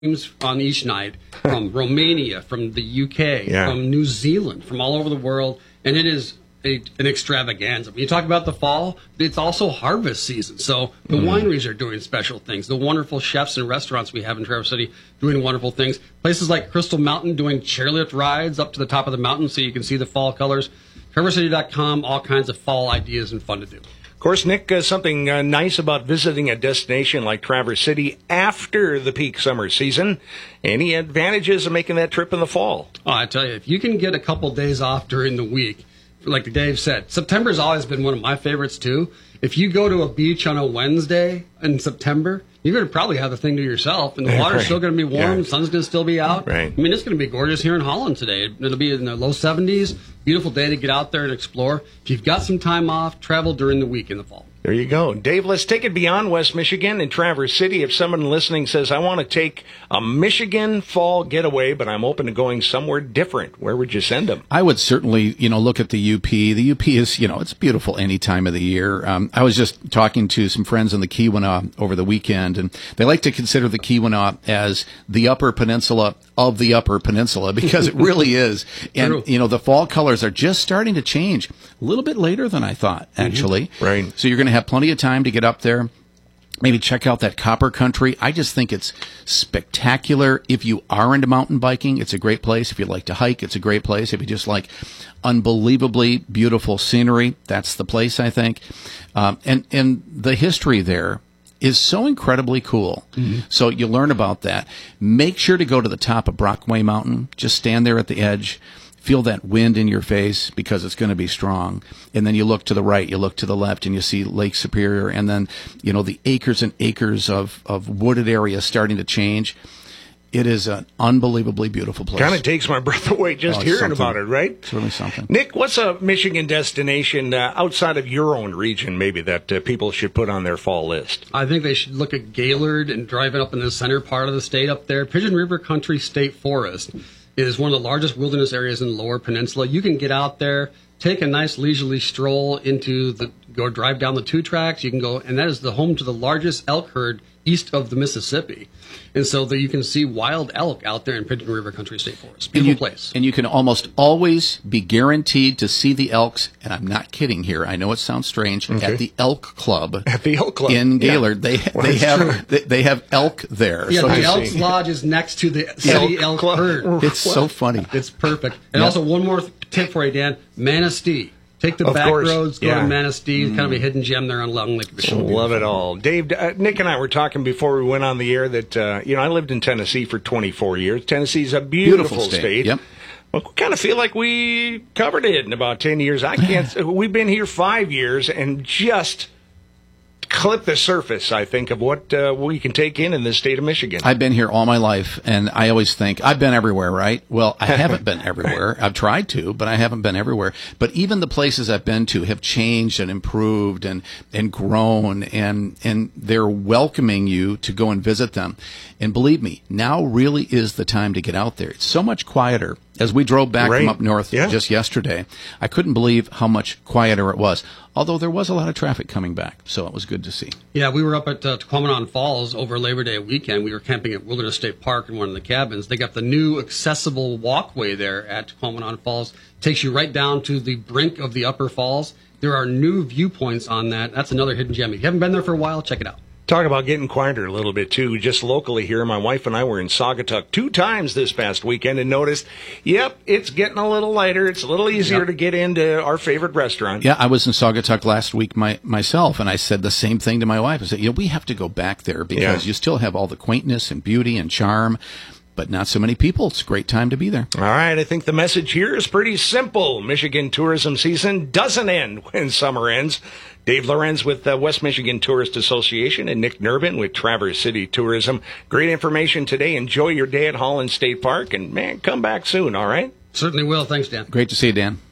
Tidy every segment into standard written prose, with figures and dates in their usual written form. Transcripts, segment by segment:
on each night from Romania, from the UK, from New Zealand, from all over the world, and it is an extravaganza. When you talk about the fall, it's also harvest season, so the wineries are doing special things. The wonderful chefs and restaurants we have in Traverse City doing wonderful things. Places like Crystal Mountain doing chairlift rides up to the top of the mountain so you can see the fall colors. TraverseCity.com, all kinds of fall ideas and fun to do. Of course, Nick, something nice about visiting a destination like Traverse City after the peak summer season. Any advantages of making that trip in the fall? Oh, I tell you, if you can get a couple days off during the week, like Dave said, September's always been one of my favorites too. If you go to a beach on a Wednesday in September, you're going to probably have the thing to yourself, and the water's still going to be warm, the sun's going to still be out. Right. I mean, it's going to be gorgeous here in Holland today. It'll be in the low 70s. Beautiful day to get out there and explore. If you've got some time off, travel during the week in the fall. There you go. Dave, let's take it beyond West Michigan and Traverse City. If someone listening says, I want to take a Michigan fall getaway, but I'm open to going somewhere different, where would you send them? I would certainly, look at the UP. The UP is, it's beautiful any time of the year. I was just talking to some friends in the Keweenaw over the weekend, and they like to consider the Keweenaw as the Upper Peninsula of the Upper Peninsula, because it really is. And, the fall colors are just starting to change a little bit later than I thought, actually. Right. So you're going to have plenty of time to get up there. Maybe check out that Copper Country. I just think it's spectacular. If you are into mountain biking, it's a great place. If you like to hike, it's a great place. If you just like unbelievably beautiful scenery, that's the place, I think. And the history there is so incredibly cool. So you learn about that. Make sure to go to the top of Brockway Mountain. Just stand there at the edge. Feel that wind in your face, because it's going to be strong. And then you look to the right, you look to the left, and you see Lake Superior. And then, the acres and acres of wooded area starting to change. It is an unbelievably beautiful place. Kind of takes my breath away just hearing about it, right? It's really something. Nick, what's a Michigan destination outside of your own region, maybe, that people should put on their fall list? I think they should look at Gaylord and driving up in the center part of the state up there. Pigeon River Country State Forest is one of the largest wilderness areas in the Lower Peninsula. You can get out there, take a nice leisurely stroll go drive down the 2 tracks. You can go, and that is the home to the largest elk herd east of the Mississippi. And so that you can see wild elk out there in Pigeon River Country State Forest. Beautiful place. And you can almost always be guaranteed to see the elks, and I'm not kidding here, I know it sounds strange, at the Elk Club. At the Elk Club. In Gaylord. They have elk there. Yeah, so the Elks Lodge is next to the city elk herd. It's so funny. It's perfect. And also one more tip for you, Dan, Manistee. Take the back roads, go to Manistee, kind of a hidden gem there on Long Lake. Love it all. Dave, Nick and I were talking before we went on the air that, I lived in Tennessee for 24 years. Tennessee's a beautiful state. Yep. Well, we kind of feel like we covered it in about 10 years. We've been here 5 years and just clip the surface, I think, of what we can take in the state of Michigan. I've been here all my life, and I always think, I've been everywhere, right? Well, I haven't been everywhere. I've tried to, but I haven't been everywhere. But even the places I've been to have changed and improved and grown, and they're welcoming you to go and visit them. And believe me, now really is the time to get out there. It's so much quieter. As we drove back from up north just yesterday, I couldn't believe how much quieter it was. Although there was a lot of traffic coming back, so it was good to see. Yeah, we were up at Tequamanon Falls over Labor Day weekend. We were camping at Wilderness State Park in one of the cabins. They got the new accessible walkway there at Tequamanon Falls. Takes you right down to the brink of the upper falls. There are new viewpoints on that. That's another hidden gem. If you haven't been there for a while, check it out. Talk about getting quieter a little bit, too. Just locally here, my wife and I were in Saugatuck 2 times this past weekend and noticed, it's getting a little lighter. It's a little easier to get into our favorite restaurant. Yeah, I was in Saugatuck last week myself, and I said the same thing to my wife. I said, we have to go back there because you still have all the quaintness and beauty and charm, but not so many people. It's a great time to be there. All right, I think the message here is pretty simple. Michigan tourism season doesn't end when summer ends. Dave Lorenz with the West Michigan Tourist Association and Nick Nerbin with Traverse City Tourism. Great information today. Enjoy your day at Holland State Park, and, man, come back soon, all right? Certainly will. Thanks, Dan. Great to see you, Dan.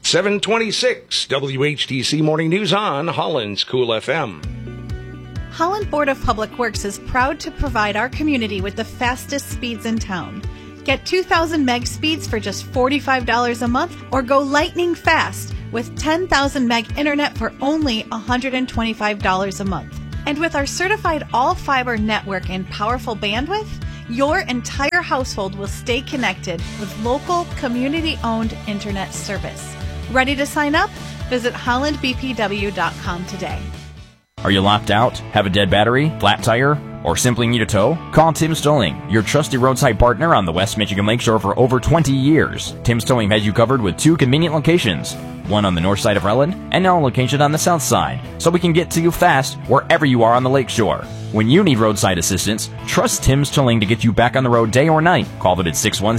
726 WHTC Morning News on Holland's Cool FM. Holland Board of Public Works is proud to provide our community with the fastest speeds in town. Get 2,000 meg speeds for just $45 a month, or go lightning fast with 10,000 meg internet for only $125 a month. And with our certified all-fiber network and powerful bandwidth, your entire household will stay connected with local, community-owned internet service. Ready to sign up? Visit hollandbpw.com today. Are you locked out? Have a dead battery? Flat tire? Or simply need a tow? Call Tim's Towing, your trusty roadside partner on the West Michigan Lakeshore for over 20 years. Tim's Towing has you covered with 2 convenient locations, one on the north side of Relland and now a location on the south side, so we can get to you fast wherever you are on the lakeshore. When you need roadside assistance, trust Tim's Towing to get you back on the road day or night. Call them at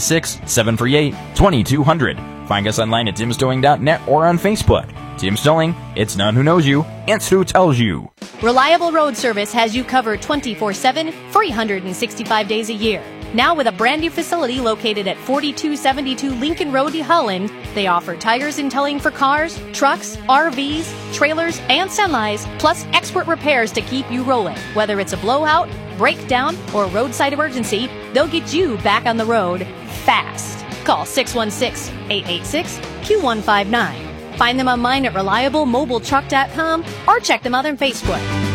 616-738-2200. Find us online at timstowing.net or on Facebook. Tim's Towing, it's not who knows you, it's who tells you. Reliable Road Service has you covered 24/7, 365 days a year. Now with a brand new facility located at 4272 Lincoln Road, Holland, they offer tires and towing for cars, trucks, RVs, trailers, and semis, plus expert repairs to keep you rolling. Whether it's a blowout, breakdown, or roadside emergency, they'll get you back on the road fast. Call 616-886-Q159. Find them online at reliablemobiletruck.com or check them out on Facebook.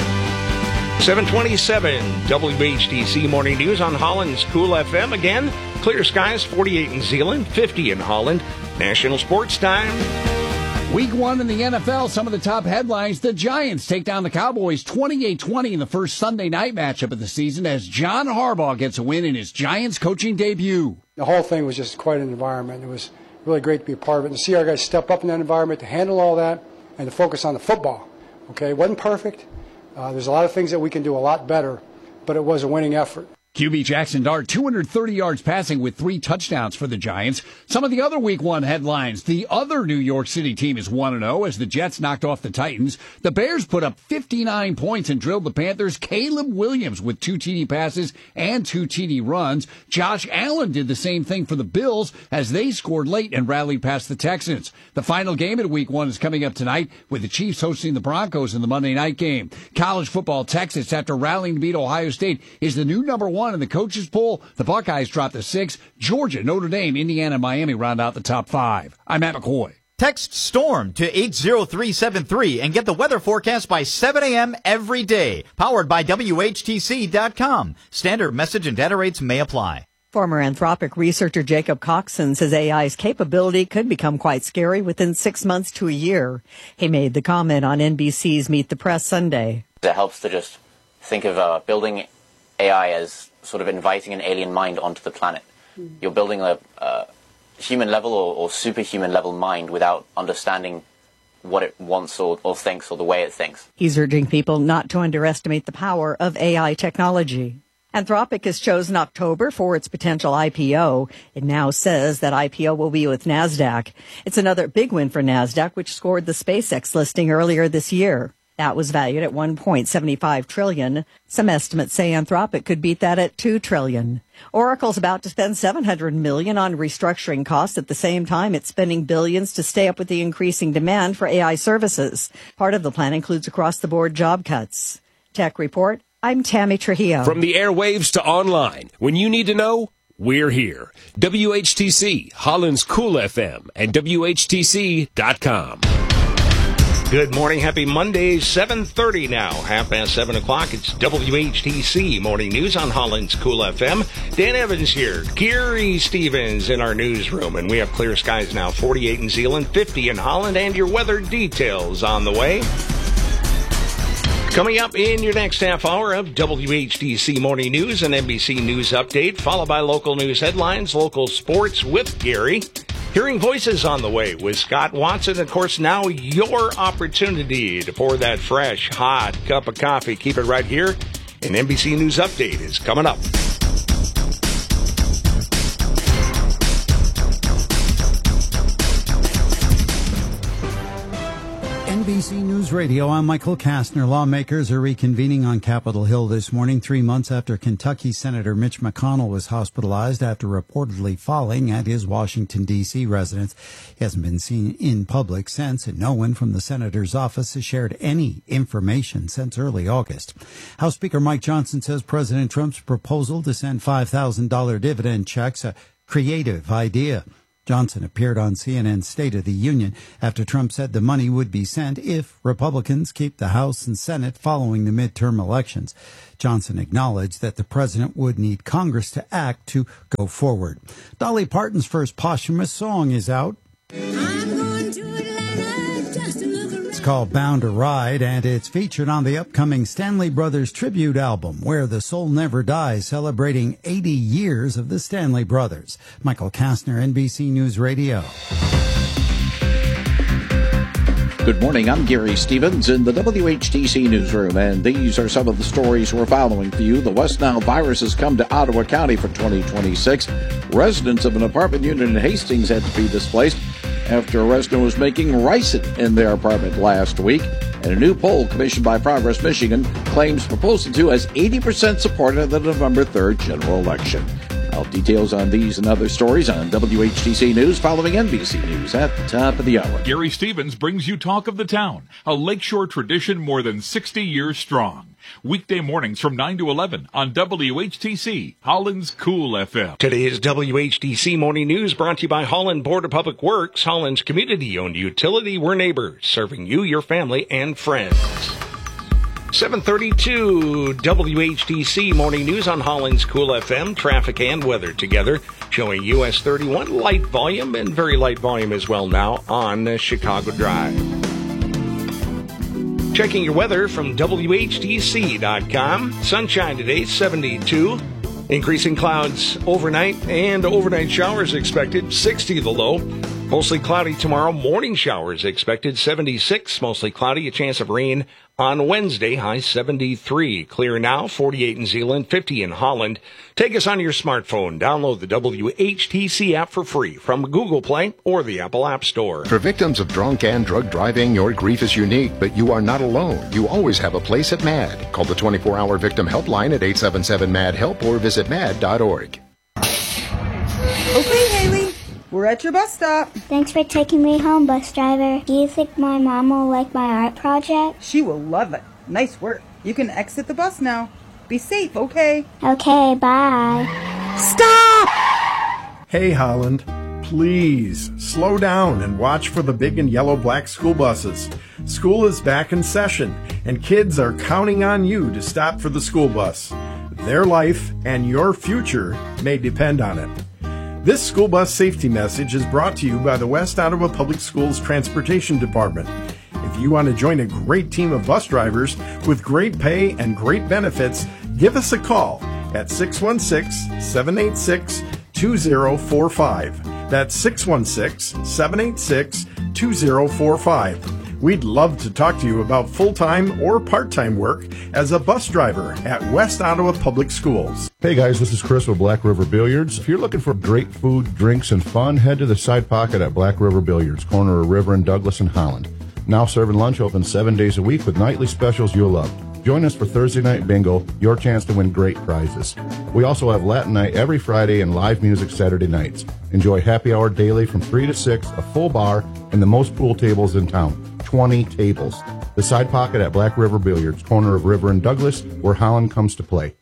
727 WHTC Morning News on Holland's Cool FM. Again, clear skies, 48 in Zeeland, 50 in Holland. National Sports Time. Week 1 in the NFL, some of the top headlines. The Giants take down the Cowboys 28-20 in the first Sunday night matchup of the season as John Harbaugh gets a win in his Giants coaching debut. The whole thing was just quite an environment. It was really great to be a part of it and to see our guys step up in that environment, to handle all that, and to focus on the football. Okay, it wasn't perfect. There's a lot of things that we can do a lot better, but it was a winning effort. QB Jackson Dart, 230 yards passing with 3 touchdowns for the Giants. Some of the other Week 1 headlines. The other New York City team is 1-0 as the Jets knocked off the Titans. The Bears put up 59 points and drilled the Panthers. Caleb Williams with 2 TD passes and 2 TD runs. Josh Allen did the same thing for the Bills as they scored late and rallied past the Texans. The final game in Week 1 is coming up tonight with the Chiefs hosting the Broncos in the Monday night game. College football, Texas, after rallying to beat Ohio State, is the new number 1 in the coaches poll. The Buckeyes dropped to 6. Georgia, Notre Dame, Indiana, and Miami round out the top 5. I'm Matt McCoy. Text STORM to 80373 and get the weather forecast by 7 a.m. every day. Powered by WHTC.com. Standard message and data rates may apply. Former Anthropic researcher Jacob Coxon says AI's capability could become quite scary within 6 months to a year. He made the comment on NBC's Meet the Press Sunday. It helps to just think of building AI as sort of inviting an alien mind onto the planet. You're building a human level or superhuman level mind without understanding what it wants or thinks or the way it thinks. He's urging people not to underestimate the power of AI technology. Anthropic has chosen October for its potential IPO. It now says that IPO will be with NASDAQ. It's another big win for NASDAQ, which scored the SpaceX listing earlier this year. That was valued at $1.75 trillion. Some estimates say Anthropic could beat that at $2 trillion. Oracle's about to spend $700 million on restructuring costs. At the same time, it's spending billions to stay up with the increasing demand for AI services. Part of the plan includes across-the-board job cuts. Tech Report, I'm Tammy Trujillo. From the airwaves to online, when you need to know, we're here. WHTC, Holland's Cool FM, and WHTC.com. Good morning. Happy Monday, 7:30 now. 7:30 o'clock. It's WHTC Morning News on Holland's Cool FM. Dan Evans here. Gary Stevens in our newsroom. And we have clear skies now. 48 in Zeeland, 50 in Holland. And your weather details on the way. Coming up in your next half hour of WHTC Morning News and NBC News Update, followed by local news headlines, local sports with Gary. Hearing Voices on the way with Scott Watson. Of course, now your opportunity to pour that fresh, hot cup of coffee. Keep it right here. An NBC News Update is coming up. NBC News Radio, I'm Michael Kastner. Lawmakers are reconvening on Capitol Hill this morning, 3 months after Kentucky Senator Mitch McConnell was hospitalized after reportedly falling at his Washington, D.C. residence. He hasn't been seen in public since, and no one from the senator's office has shared any information since early August. House Speaker Mike Johnson says President Trump's proposal to send $5,000 dividend checks a creative idea. Johnson appeared on CNN's State of the Union after Trump said the money would be sent if Republicans keep the House and Senate following the midterm elections. Johnson acknowledged that the president would need Congress to act to go forward. Dolly Parton's first posthumous song is out. It's called Bound to Ride, and it's featured on the upcoming Stanley Brothers tribute album, Where the Soul Never Dies, celebrating 80 years of the Stanley Brothers. Michael Kastner, NBC News Radio. Good morning, I'm Gary Stevens in the WHTC newsroom, and these are some of the stories we're following for you. The West Nile virus has come to Ottawa County for 2026. Residents of an apartment unit in Hastings had to be displaced after a resident was making ricin in their apartment last week. And a new poll commissioned by Progress Michigan claims Proposal 2 has 80% support in the November 3rd general election. All details on these and other stories on WHTC News following NBC News at the top of the hour. Gary Stevens brings you Talk of the Town, a lakeshore tradition more than 60 years strong. Weekday mornings from 9 to 11 on WHTC, Holland's Cool FM. Today's WHTC Morning News brought to you by Holland Board of Public Works, Holland's community-owned utility. We're neighbors, serving you, your family, and friends. 7:32 WHTC Morning News on Holland's Cool FM. Traffic and weather together, showing US 31 light volume and very light volume as well now on Chicago Drive. Checking your weather from WHTC.com. Sunshine today, 72. Increasing clouds overnight and overnight showers expected, 60 the low. Mostly cloudy tomorrow. Morning showers expected, 76. Mostly cloudy, a chance of rain on Wednesday, high 73. Clear now, 48 in Zeeland, 50 in Holland. Take us on your smartphone. Download the WHTC app for free from Google Play or the Apple App Store. For victims of drunk and drug driving, your grief is unique, but you are not alone. You always have a place at MAD. Call the 24-hour victim helpline at 877-MAD-HELP or visit mad.org. Okay, Haley. We're at your bus stop. Thanks for taking me home, bus driver. Do you think my mom will like my art project? She will love it. Nice work. You can exit the bus now. Be safe, okay? Okay, bye. Stop! Hey, Holland. Please, slow down and watch for the big and yellow black school buses. School is back in session, and kids are counting on you to stop for the school bus. Their life and your future may depend on it. This school bus safety message is brought to you by the West Ottawa Public Schools Transportation Department. If you want to join a great team of bus drivers with great pay and great benefits, give us a call at 616-786-2045. That's 616-786-2045. We'd love to talk to you about full-time or part-time work as a bus driver at West Ottawa Public Schools. Hey guys, this is Chris with Black River Billiards. If you're looking for great food, drinks, and fun, head to the Side Pocket at Black River Billiards, corner of River and Douglas in Holland. Now serving lunch open 7 days a week with nightly specials you'll love. Join us for Thursday Night Bingo, your chance to win great prizes. We also have Latin Night every Friday and live music Saturday nights. Enjoy happy hour daily from 3 to 6, a full bar, and the most pool tables in town. 20 tables. The Side Pocket at Black River Billiards, corner of River and Douglas, where Holland comes to play.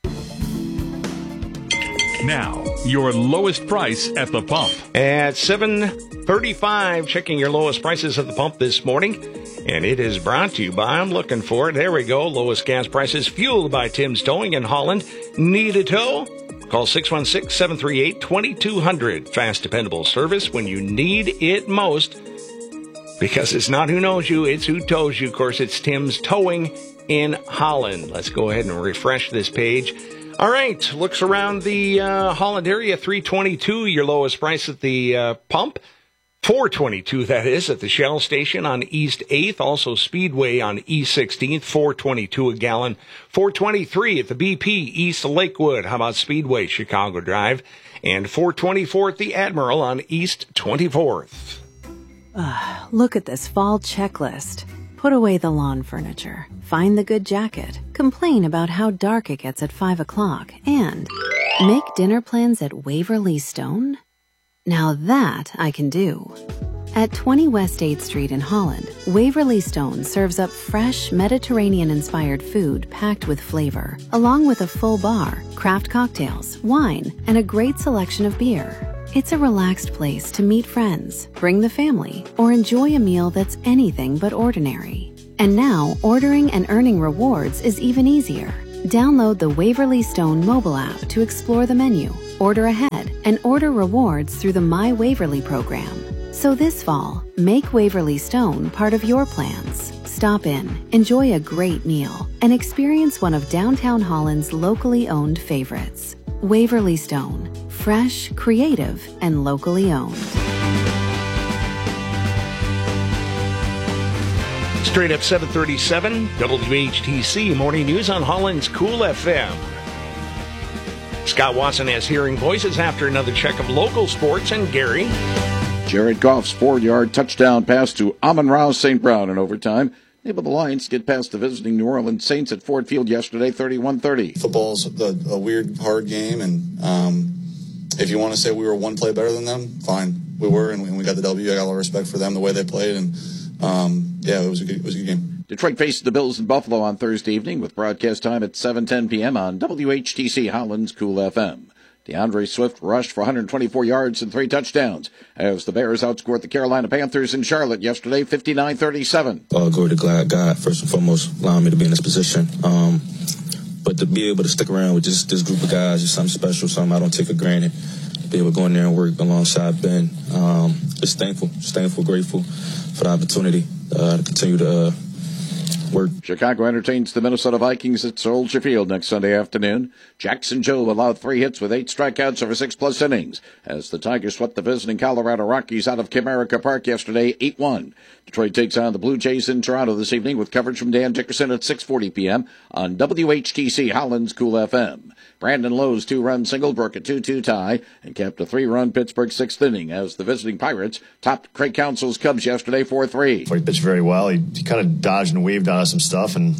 Now, your lowest price at the pump. At 7:35, checking your lowest prices at the pump this morning. And it is brought to you by, I'm looking for it, there we go, lowest gas prices fueled by Tim's Towing in Holland. Need a tow? Call 616-738-2200. Fast, dependable service when you need it most. Because it's not who knows you, it's who tows you. Of course, it's Tim's Towing in Holland. Let's go ahead and refresh this page. All right, looks around the Holland area, $3.22, your lowest price at the pump. $4.22, that is, at the Shell station on East 8th. Also Speedway on East 16th, $4.22 a gallon. $4.23 at the BP East Lakewood. How about Speedway, Chicago Drive? And $4.24 at the Admiral on East 24th. Look at this fall checklist. Put away the lawn furniture, find the good jacket, complain about how dark it gets at 5 o'clock, and make dinner plans at Waverly Stone? Now that I can do. At 20 West 8th Street in Holland, Waverly Stone serves up fresh Mediterranean-inspired food packed with flavor, along with a full bar, craft cocktails, wine, and a great selection of beer. It's a relaxed place to meet friends, bring the family, or enjoy a meal that's anything but ordinary. And now, ordering and earning rewards is even easier. Download the Waverly Stone mobile app to explore the menu, order ahead, and order rewards through the My Waverly program. So this fall, make Waverly Stone part of your plans. Stop in, enjoy a great meal, and experience one of downtown Holland's locally owned favorites. Waverly Stone, fresh, creative, and locally owned. Straight up 737, WHTC Morning News on Holland's Cool FM. Scott Watson has Hearing Voices after another check of local sports, and Gary. Jared Goff's 4-yard touchdown pass to Amon-Ra St. Brown in overtime enabled the Lions to get past the visiting New Orleans Saints at Ford Field yesterday, 31-30. Football's a weird, hard game, and if you want to say we were one play better than them, fine. We were, and we got the W. I got a lot of respect for them, the way they played, and it was a good game. Detroit faced the Bills in Buffalo on Thursday evening with broadcast time at 7:10 p.m. on WHTC Holland's Cool FM. DeAndre Swift rushed for 124 yards and 3 touchdowns as the Bears outscored the Carolina Panthers in Charlotte yesterday, 59-37. Glory to God, first and foremost, allowing me to be in this position. But to be able to stick around with this group of guys is something special, something I don't take for granted. To be able to go in there and work alongside Ben. Just thankful, grateful for the opportunity to continue to work. Chicago entertains the Minnesota Vikings at Soldier Field next Sunday afternoon. Jackson Joe allowed 3 hits with 8 strikeouts over 6+ innings as the Tigers swept the visiting Colorado Rockies out of Comerica Park yesterday, 8-1. Detroit takes on the Blue Jays in Toronto this evening with coverage from Dan Dickerson at 6:40 p.m. on WHTC Holland's Cool FM. Brandon Lowe's 2-run single broke a 2-2 tie and capped a 3-run Pittsburgh 6th inning as the visiting Pirates topped Craig Counsell's Cubs yesterday 4-3. He pitched very well. He kind of dodged and weaved out of some stuff and,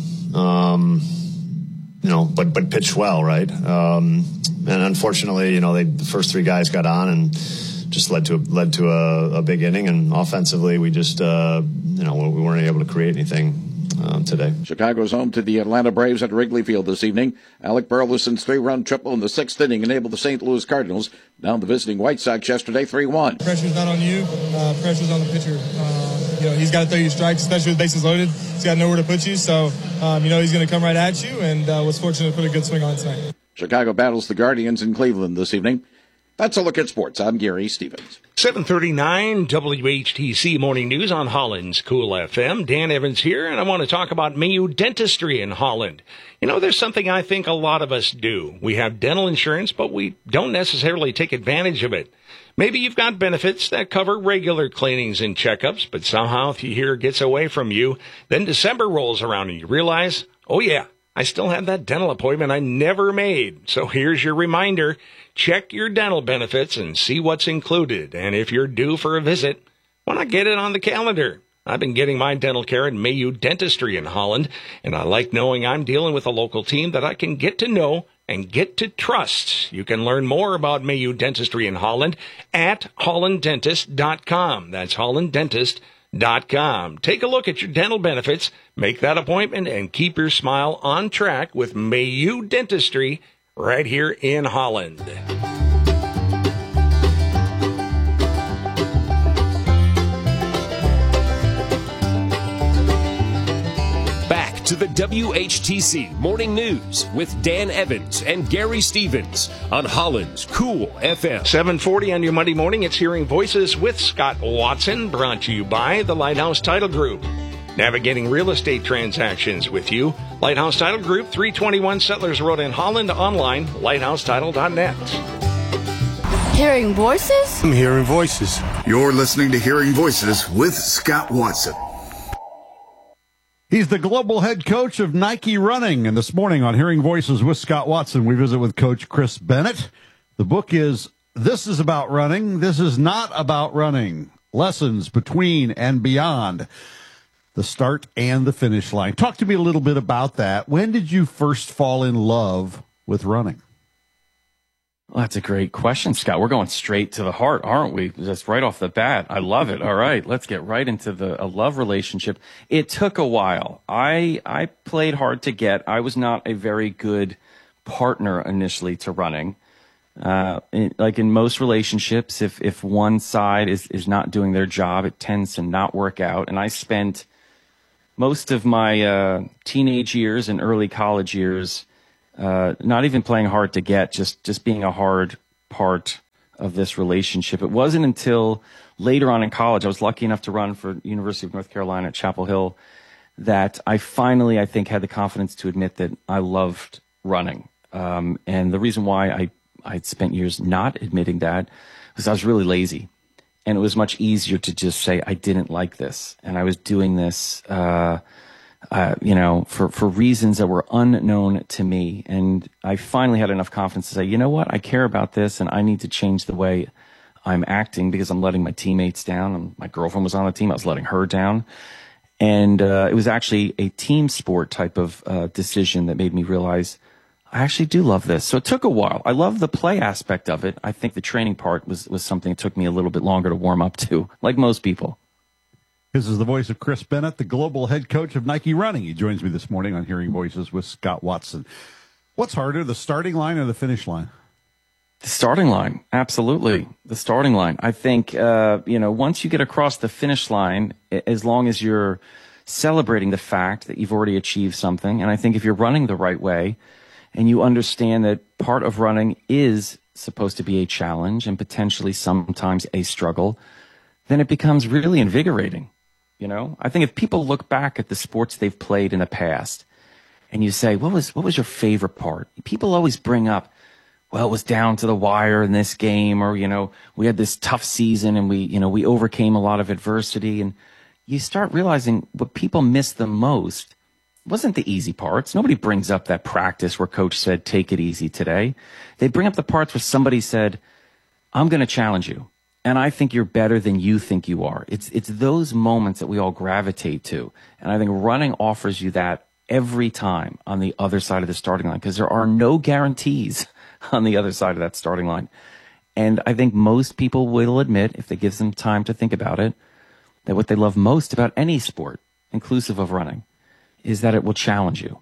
but pitched well, right? And unfortunately, the first 3 guys got on and just led to a big inning. And offensively, we just, we weren't able to create anything today. Chicago's home to the Atlanta Braves at Wrigley Field this evening. Alec Burleson's 3-run triple in the 6th inning enabled the St. Louis Cardinals down the visiting White Sox yesterday 3-1. Pressure's not on you. Pressure's on the pitcher. He's got to throw you strikes, especially with bases loaded. He's got nowhere to put you, so he's going to come right at you, and was fortunate to put a good swing on tonight. Chicago battles the Guardians in Cleveland this evening. That's a look at sports. I'm Gary Stevens. 739 WHTC Morning News on Holland's Cool FM. Dan Evans here, and I want to talk about Mayo Dentistry in Holland. There's something I think a lot of us do. We have dental insurance, but we don't necessarily take advantage of it. Maybe you've got benefits that cover regular cleanings and checkups, but somehow the year gets away from you. Then December rolls around and you realize, oh yeah, I still have that dental appointment I never made. So here's your reminder. Check your dental benefits and see what's included. And if you're due for a visit, why not get it on the calendar? I've been getting my dental care at Mayo Dentistry in Holland, and I like knowing I'm dealing with a local team that I can get to know and get to trust. You can learn more about Mayo Dentistry in Holland at hollanddentist.com. That's hollanddentist.com. Take a look at your dental benefits, make that appointment, and keep your smile on track with Mayo Dentistry right here in Holland. Back to the WHTC Morning News with Dan Evans and Gary Stevens on Holland's Cool FM. 740 on your Monday morning. It's Hearing Voices with Scott Watson, brought to you by the Lighthouse Title Group. Navigating real estate transactions with you. Lighthouse Title Group, 321 Settlers Road in Holland. Online, lighthousetitle.net. Hearing Voices? I'm Hearing Voices. You're listening to Hearing Voices with Scott Watson. He's the global head coach of Nike Running. And this morning on Hearing Voices with Scott Watson, we visit with Coach Chris Bennett. The book is This is About Running. This is Not About Running. Lessons Between and Beyond the Start and the Finish Line. Talk to me a little bit about that. When did you first fall in love with running? Well, that's a great question, Scott. We're going straight to the heart, aren't we? Just right off the bat. I love it. All right, let's get right into a love relationship. It took a while. I played hard to get. I was not a very good partner initially to running. Like in most relationships, if one side is not doing their job, it tends to not work out. And I spent most of my teenage years and early college years not even playing hard to get, just being a hard part of this relationship. It wasn't until later on in college, I was lucky enough to run for University of North Carolina at Chapel Hill, that I finally, I think, had the confidence to admit that I loved running. And the reason why I'd spent years not admitting that was I was really lazy. And it was much easier to just say I didn't like this. And I was doing this, for reasons that were unknown to me. And I finally had enough confidence to say, you know what, I care about this and I need to change the way I'm acting because I'm letting my teammates down. And my girlfriend was on the team. I was letting her down. And it was actually a team sport type of decision that made me realize I actually do love this. So it took a while. I love the play aspect of it. I think the training part was something that took me a little bit longer to warm up to, like most people. This is the voice of Chris Bennett, the global head coach of Nike Running. He joins me this morning on Hearing Voices with Scott Watson. What's harder, the starting line or the finish line? The starting line, absolutely. The starting line. I think, once you get across the finish line, as long as you're celebrating the fact that you've already achieved something, and I think if you're running the right way, and you understand that part of running is supposed to be a challenge and potentially sometimes a struggle, then it becomes really invigorating. I think if people look back at the sports they've played in the past and you say, what was your favorite part? People always bring up, well, it was down to the wire in this game, or, we had this tough season and we overcame a lot of adversity. And you start realizing what people miss the most wasn't the easy parts. Nobody brings up that practice where coach said, take it easy today. They bring up the parts where somebody said, I'm going to challenge you. And I think you're better than you think you are. It's those moments that we all gravitate to. And I think running offers you that every time on the other side of the starting line, because there are no guarantees on the other side of that starting line. And I think most people will admit, if they give them time to think about it, that what they love most about any sport, inclusive of running, is that it will challenge you.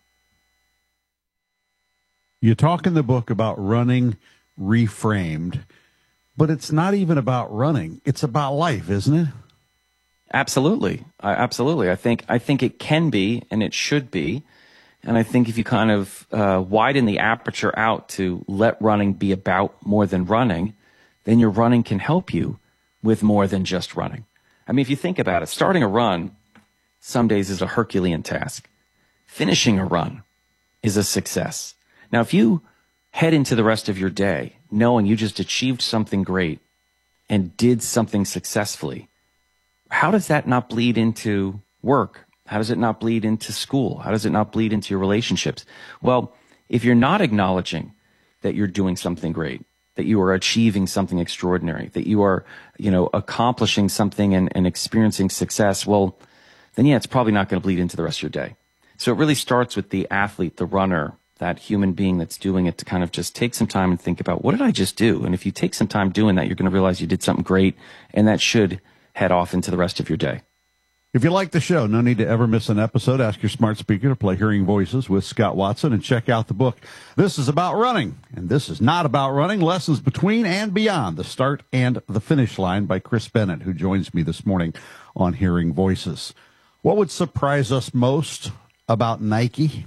You talk in the book about running reframed, but it's not even about running. It's about life, isn't it? Absolutely. Absolutely. I think it can be, and it should be. And I think if you kind of widen the aperture out to let running be about more than running, then your running can help you with more than just running. I mean, if you think about it, starting a run some days is a Herculean task. Finishing a run is a success. Now, if you head into the rest of your day knowing you just achieved something great and did something successfully, how does that not bleed into work? How does it not bleed into school? How does it not bleed into your relationships? Well, if you're not acknowledging that you're doing something great, that you are achieving something extraordinary, that you are, accomplishing something and experiencing success, well, then yeah, it's probably not going to bleed into the rest of your day. So it really starts with the athlete, the runner, that human being that's doing it, to kind of just take some time and think about, what did I just do? And if you take some time doing that, you're going to realize you did something great, and that should head off into the rest of your day. If you like the show, no need to ever miss an episode. Ask your smart speaker to play Hearing Voices with Scott Watson and check out the book. This is about running, and this is not about running. Lessons between and beyond the start and the finish line by Chris Bennett, who joins me this morning on Hearing Voices. What would surprise us most about Nike?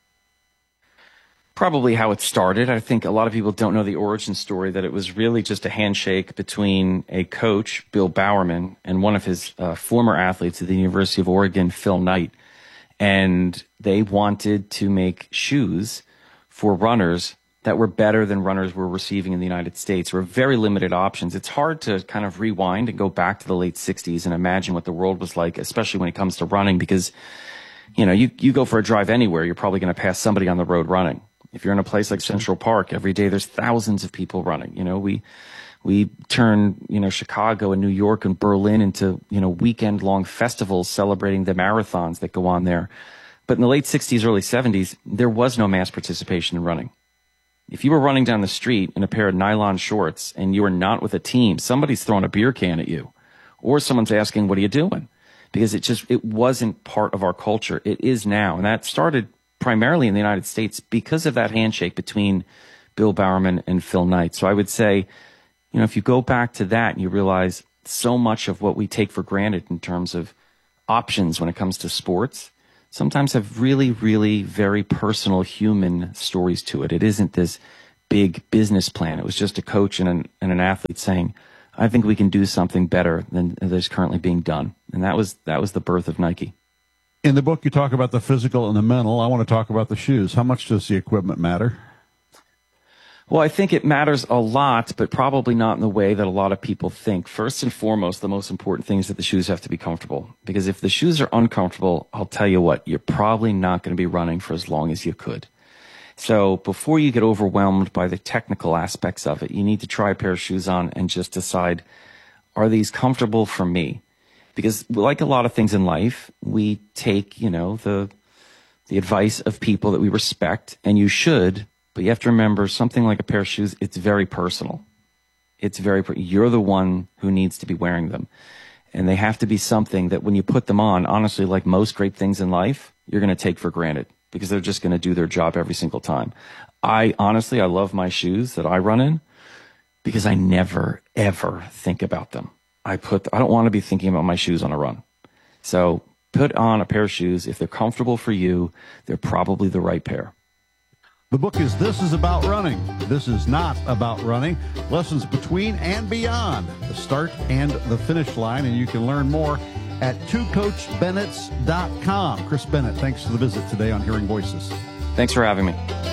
Probably how it started. I think a lot of people don't know the origin story, that it was really just a handshake between a coach, Bill Bowerman, and one of his former athletes at the University of Oregon, Phil Knight. And they wanted to make shoes for runners that were better than runners were receiving in the United States. There were very limited options. It's hard to kind of rewind and go back to the late 60s and imagine what the world was like, especially when it comes to running, because, you go for a drive anywhere, you're probably going to pass somebody on the road running. If you're in a place like Central Park, every day there's thousands of people running. We turn, Chicago and New York and Berlin into, weekend-long festivals celebrating the marathons that go on there. But in the late 60s, early 70s, there was no mass participation in running. If you were running down the street in a pair of nylon shorts and you were not with a team, somebody's throwing a beer can at you, or someone's asking, what are you doing? Because it wasn't part of our culture. It is now. And that started primarily in the United States because of that handshake between Bill Bowerman and Phil Knight. So I would say, if you go back to that and you realize so much of what we take for granted in terms of options when it comes to sports sometimes have really, really very personal human stories to it. It isn't this big business plan. It was just a coach and an athlete saying, I think we can do something better than is currently being done. And that was the birth of Nike. In the book, you talk about the physical and the mental. I want to talk about the shoes. How much does the equipment matter? Well, I think it matters a lot, but probably not in the way that a lot of people think. First and foremost, the most important thing is that the shoes have to be comfortable. Because if the shoes are uncomfortable, I'll tell you what, you're probably not going to be running for as long as you could. So before you get overwhelmed by the technical aspects of it, you need to try a pair of shoes on and just decide, are these comfortable for me? Because like a lot of things in life, we take, the advice of people that we respect, and you should. But you have to remember, something like a pair of shoes, it's very personal. You're the one who needs to be wearing them. And they have to be something that when you put them on, honestly, like most great things in life, you're going to take for granted because they're just going to do their job every single time. I love my shoes that I run in because I never, ever think about them. I don't want to be thinking about my shoes on a run. So put on a pair of shoes. If they're comfortable for you, they're probably the right pair. The book is This Is About Running. This is not about running. Lessons between and beyond the start and the finish line. And you can learn more at twocoachbennetts.com. Chris Bennett, thanks for the visit today on Hearing Voices. Thanks for having me.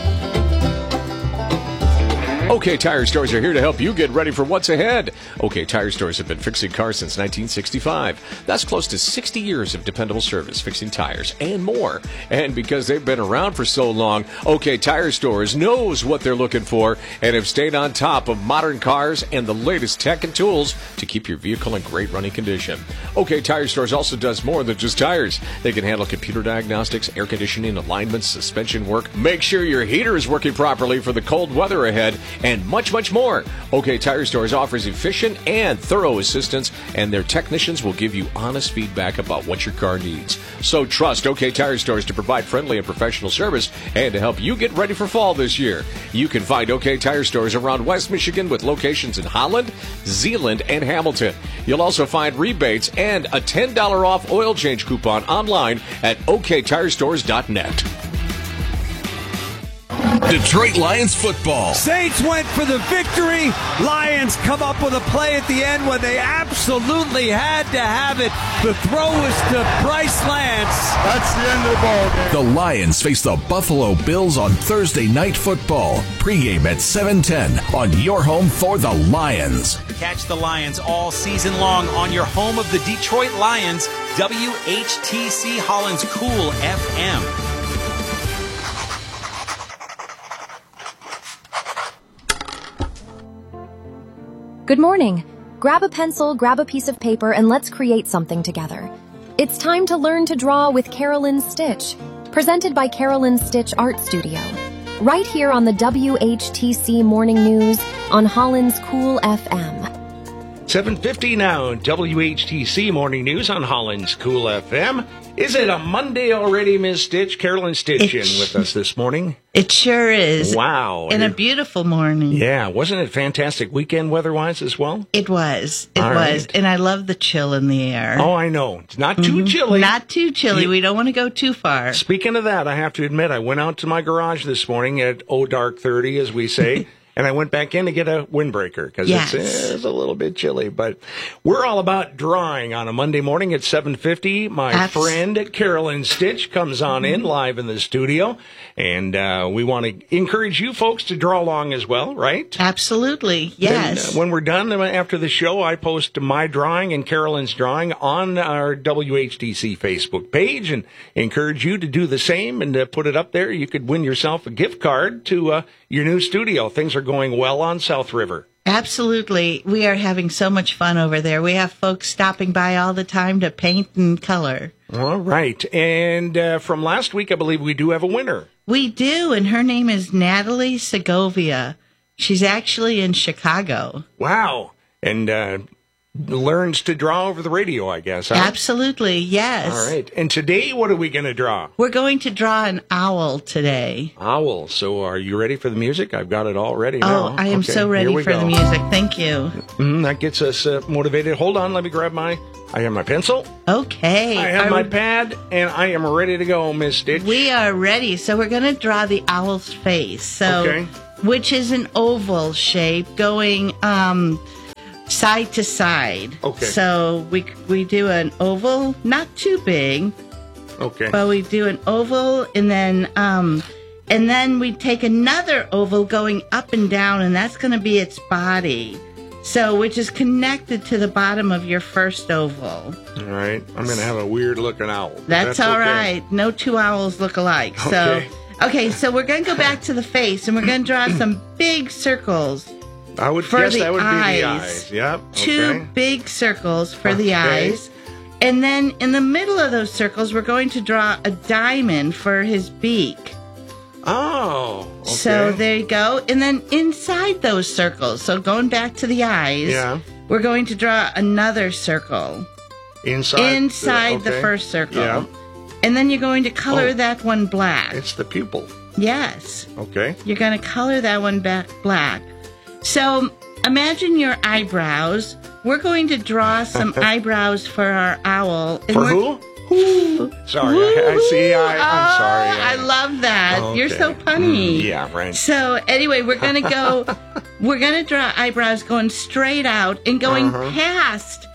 OK Tire Stores are here to help you get ready for what's ahead. OK Tire Stores have been fixing cars since 1965. That's close to 60 years of dependable service, fixing tires and more. And because they've been around for so long, OK Tire Stores knows what they're looking for and have stayed on top of modern cars and the latest tech and tools to keep your vehicle in great running condition. OK Tire Stores also does more than just tires. They can handle computer diagnostics, air conditioning, alignments, suspension work, make sure your heater is working properly for the cold weather ahead, and much, much more. OK Tire Stores offers efficient and thorough assistance, and their technicians will give you honest feedback about what your car needs. So trust OK Tire Stores to provide friendly and professional service and to help you get ready for fall this year. You can find OK Tire Stores around West Michigan with locations in Holland, Zeeland, and Hamilton. You'll also find rebates and a $10 off oil change coupon online at oktirestores.net. Detroit Lions football. Saints went for the victory. Lions come up with a play at the end when they absolutely had to have it. The throw was to Bryce Lance. That's the end of the ball game. The Lions face the Buffalo Bills on Thursday Night Football. Pregame at 7:10 on your home for the Lions. Catch the Lions all season long on your home of the Detroit Lions, WHTC Holland's Cool FM. Good morning. Grab a pencil, grab a piece of paper, and let's create something together. It's time to learn to draw with Carolyn Stitch, presented by Carolyn Stitch Art Studio. Right here on the WHTC Morning News on Holland's Cool FM. 7:50 now, WHTC Morning News on Holland's Cool FM. Is it a Monday already, Ms. Stitch? Carolyn Stitch in with us this morning. It sure is. Wow. And a beautiful morning. Yeah. Wasn't it fantastic weekend weather-wise as well? It was. It All was. right. And I love the chill in the air. Oh, I know. It's not too chilly. Not too chilly. We don't want to go too far. Speaking of that, I have to admit, I went out to my garage this morning at dark 30, as we say. And I went back in to get a windbreaker because it's a little bit chilly. But we're all about drawing on a Monday morning at 7:50. My friend Carolyn Stitch comes on in live in the studio. And we want to encourage you folks to draw along as well, right? Absolutely, yes. And, when we're done after the show, I post my drawing and Carolyn's drawing on our WHTC Facebook page and encourage you to do the same and put it up there. You could win yourself a gift card to your new studio. Things are going well on South River. Absolutely. We are having so much fun over there. We have folks stopping by all the time to paint and color. All right. And from last week, I believe we do have a winner. We do, and her name is Natalie Segovia. She's actually in Chicago. Wow. And learns to draw over the radio, I guess. Huh? Absolutely, yes. All right. And today, what are we going to draw? We're going to draw an owl today. Owl. So are you ready for the music? I've got it all ready now. Oh, I am so ready for the music. Thank you. That gets us motivated. Hold on. Let me grab I have my pencil. Okay. I have my pad, and I am ready to go, Miss Stitch. We are ready. So we're going to draw the owl's face. Which is an oval shape going side to side. Okay. So we do an oval, not too big. Okay. But we do an oval, and then we take another oval going up and down, and that's going to be its body. So, which is connected to the bottom of your first oval. All right. I'm going to have a weird-looking owl. That's all right. No two owls look alike. Okay. So we're going to go back to the face, and we're going to draw some big circles. I would guess that would be the eyes. Yep. Two big circles for the eyes. And then in the middle of those circles, we're going to draw a diamond for his beak. Oh, okay. So there you go. And then inside those circles, so going back to the eyes, we're going to draw another circle. Inside the first circle. Yeah. And then you're going to color that one black. It's the pupil. Yes. Okay. You're going to color that one black. So imagine your eyebrows. We're going to draw some eyebrows for our owl. And for who? Sorry, I see. I'm sorry. I love that. Okay. You're so punny. Yeah, right. So anyway, we're going to go, we're going to draw eyebrows going straight out and going past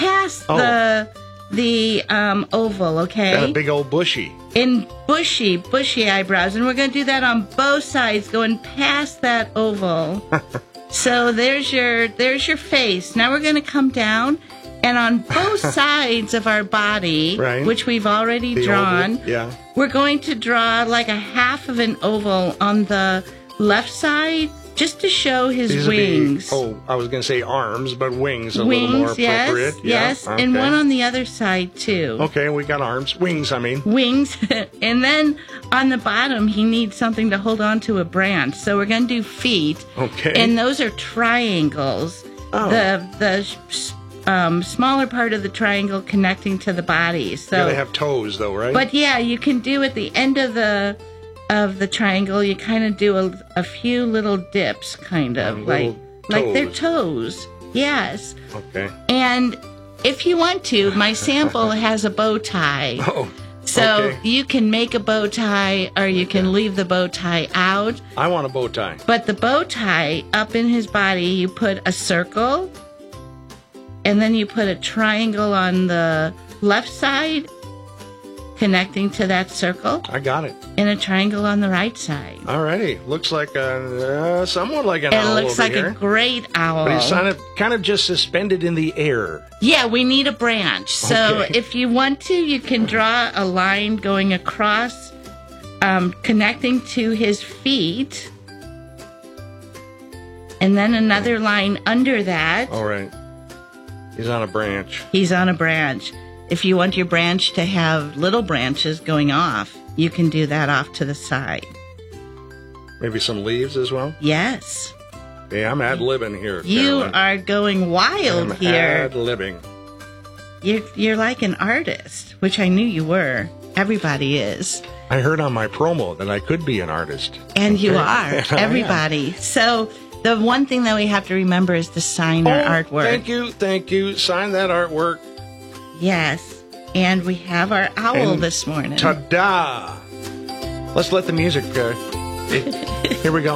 the oval, okay? Got a big old bushy. In bushy eyebrows. And we're going to do that on both sides, going past that oval. So there's your face. Now we're going to come down, and on both sides of our body, which we've already drawn, we're going to draw like a half of an oval on the left side, just to show his wings. I was going to say arms, but wings a little more appropriate. Yes, and one on the other side too. Okay, we got arms. Wings, I mean. Wings. And then on the bottom, he needs something to hold on to a branch. So we're going to do feet. Okay. And those are triangles. The smaller part of the triangle connecting to the body. So gotta have toes, though, right? But yeah, you can do at the end of the triangle, you kind of do a few little dips, kind of like their toes. Yes. Okay. And if you want to, my sample has a bow tie. So you can make a bow tie, or you can leave the bow tie out. I want a bow tie. But the bow tie, up in his body, you put a circle, and then you put a triangle on the left side, connecting to that circle. I got it. And a triangle on the right side. Alrighty. Looks like somewhat like an owl. It looks like here. A great owl. But he's kind of just suspended in the air. Yeah, we need a branch. So if you want to, you can draw a line going across, connecting to his feet. And then another line under that. All right. He's on a branch. He's on a branch. If you want your branch to have little branches going off, you can do that off to the side. Maybe some leaves as well? Yes. Yeah, I'm ad-libbing here, You Carolyn. are going wild here. Ad-libbing. You're like an artist, which I knew you were. Everybody is. I heard on my promo that I could be an artist. And you are. Everybody. So the one thing that we have to remember is to sign our artwork. Thank you. Sign that artwork. Yes, and we have our owl this morning. Ta-da! Let's let the music go. Here we go.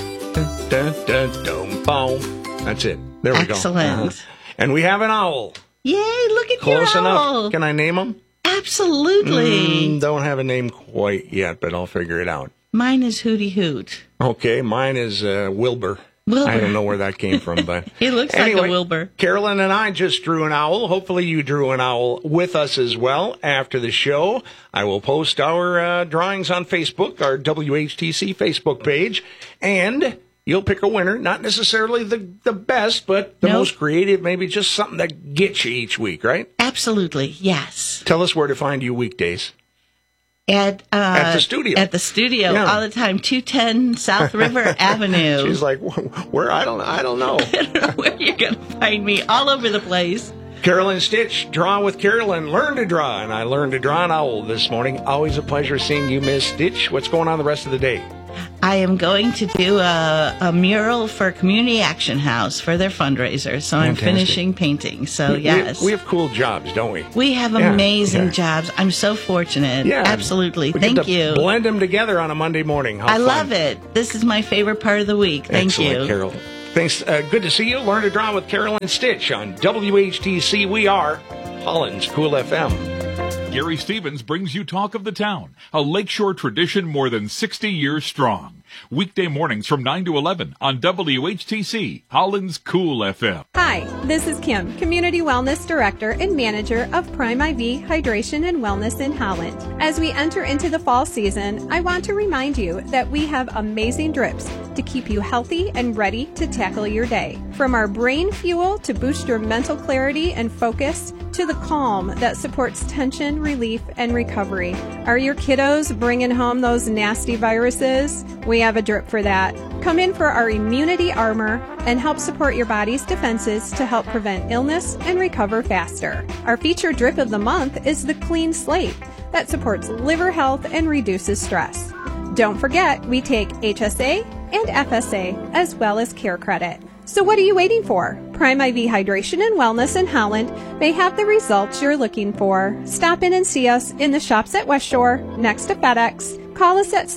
That's it. There we go. Excellent. And we have an owl. Yay, look at Close your enough. owl. Can I name him? Absolutely. Don't have a name quite yet, but I'll figure it out. Mine is Hootie Hoot. Okay, mine is Wilbur. I don't know where that came from, but he looks anyway, like a Wilbur. Carolyn and I just drew an owl. Hopefully you drew an owl with us as well. After the show, I will post our drawings on Facebook, our WHTC Facebook page, and you'll pick a winner. Not necessarily the best, but the most creative, maybe just something that gets you each week, right? Absolutely, yes. Tell us where to find you weekdays. At the studio. At the studio all the time, 210 South River Avenue. She's like, where? I don't know. I don't know where you're going to find me all over the place. Carolyn Stitch, Draw with Carolyn. Learn to draw, and I learned to draw an owl this morning. Always a pleasure seeing you, Miss Stitch. What's going on the rest of the day? I am going to do a mural for Community Action House for their fundraiser, so I'm finishing painting. So, yes. We have cool jobs, don't we? We have amazing jobs. I'm so fortunate. Yeah. Absolutely. Thank you. Blend them together on a Monday morning. I love it. This is my favorite part of the week. Thank you. Carol. Thanks. Good to see you. Learn to Draw with Carolyn Stitch on WHTC. We are Holland's Cool FM. Gary Stevens brings you Talk of the Town, a lakeshore tradition more than 60 years strong. Weekday mornings from 9 to 11 on WHTC, Holland's Cool FM. Hi, this is Kim, Community Wellness Director and Manager of Prime IV Hydration and Wellness in Holland. As we enter into the fall season, I want to remind you that we have amazing drips to keep you healthy and ready to tackle your day. From our brain fuel to boost your mental clarity and focus, to the calm that supports tension, relief, and recovery. Are your kiddos bringing home those nasty viruses? We have a drip for that. Come in for our immunity armor and help support your body's defenses to help prevent illness and recover faster. Our featured drip of the month is the Clean Slate that supports liver health and reduces stress. Don't forget, we take HSA and FSA as well as Care Credit. So what are you waiting for? Prime IV Hydration and Wellness in Holland may have the results you're looking for. Stop in and see us in the shops at West Shore next to FedEx. Call us at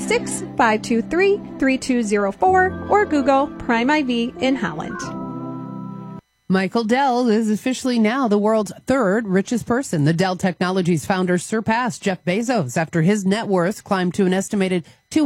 616-523-3204 or Google Prime IV in Holland. Michael Dell is officially now the world's third richest person. The Dell Technologies founder surpassed Jeff Bezos after his net worth climbed to an estimated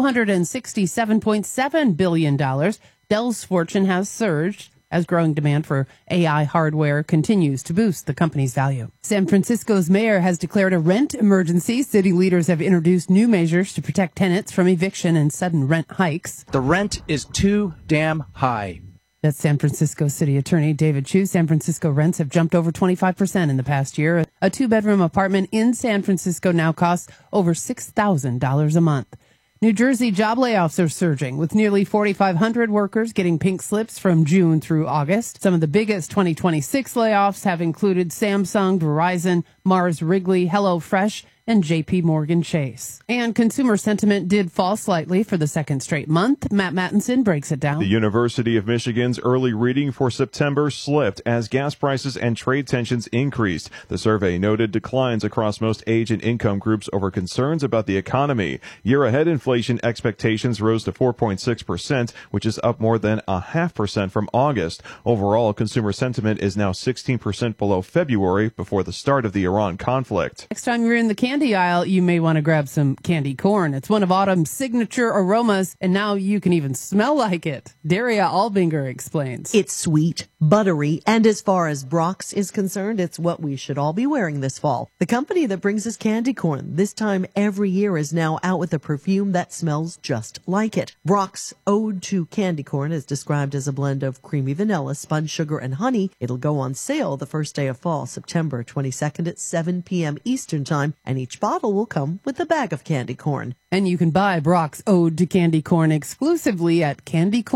$267.7 billion. Dell's fortune has surged as growing demand for AI hardware continues to boost the company's value. San Francisco's mayor has declared a rent emergency. City leaders have introduced new measures to protect tenants from eviction and sudden rent hikes. The rent is too damn high. That's San Francisco City Attorney David Chu. San Francisco rents have jumped over 25% in the past year. A two-bedroom apartment in San Francisco now costs over $6,000 a month. New Jersey job layoffs are surging, with nearly 4,500 workers getting pink slips from June through August. Some of the biggest 2026 layoffs have included Samsung, Verizon, Mars Wrigley, HelloFresh, and J.P. Morgan Chase. And consumer sentiment did fall slightly for the second straight month. Matt Mattinson breaks it down. The University of Michigan's early reading for September slipped as gas prices and trade tensions increased. The survey noted declines across most age and income groups over concerns about the economy. Year-ahead inflation expectations rose to 4.6%, which is up more than 0.5% from August. Overall, consumer sentiment is now 16% below February before the start of the Iran conflict. Next time you're in the candy aisle, you may want to grab some candy corn. It's one of autumn's signature aromas, and now you can even smell like it. Daria Albinger explains. It's sweet, buttery, and as far as Brock's is concerned, it's what we should all be wearing this fall. The company that brings us candy corn this time every year is now out with a perfume that smells just like it. Brock's Ode to Candy Corn is described as a blend of creamy vanilla, spun sugar, and honey. It'll go on sale the first day of fall, September 22nd at 7 p.m. Eastern Time, and each bottle will come with a bag of candy corn. And you can buy Brock's Ode to Candy Corn exclusively at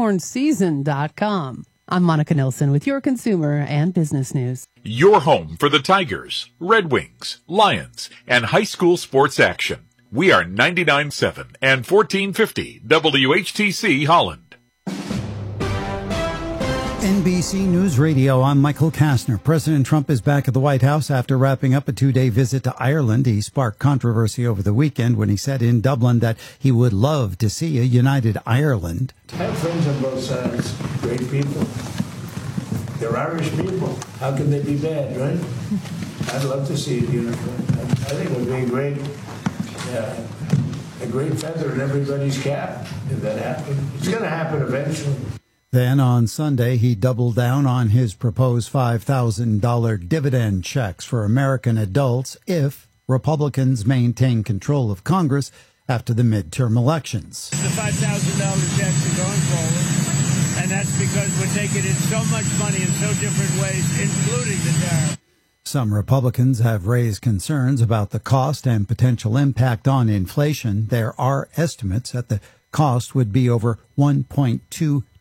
candycornseason.com. I'm Monica Nilsson with your consumer and business news. Your home for the Tigers, Red Wings, Lions, and high school sports action. We are 99.7 and 1450 WHTC Holland. NBC News Radio, I'm Michael Kastner. President Trump is back at the White House after wrapping up a two-day visit to Ireland. He sparked controversy over the weekend when he said in Dublin that he would love to see a united Ireland. I have friends on both sides, great people. They're Irish people. How can they be bad, right? I'd love to see it unified. I think it would be a great feather in everybody's cap if that happened. It's going to happen eventually. Then on Sunday, he doubled down on his proposed $5,000 dividend checks for American adults if Republicans maintain control of Congress after the midterm elections. The $5,000 checks are going forward, and that's because we're taking in so much money in so different ways, including the tariff. Some Republicans have raised concerns about the cost and potential impact on inflation. There are estimates that the cost would be over $1.2